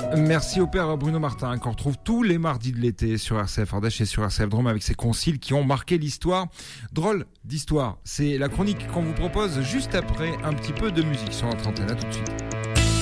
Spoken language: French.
Merci au père Bruno Martin qu'on retrouve tous les mardis de l'été sur RCF Ardèche et sur RCF Drôme avec ses conciles qui ont marqué l'histoire. Drôle d'histoire, c'est la chronique qu'on vous propose juste après un petit peu de musique sur notre antenne. À tout de suite.